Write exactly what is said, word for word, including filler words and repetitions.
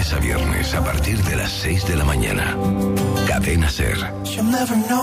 lunes a viernes a partir de las seis de la mañana. Cadena Ser.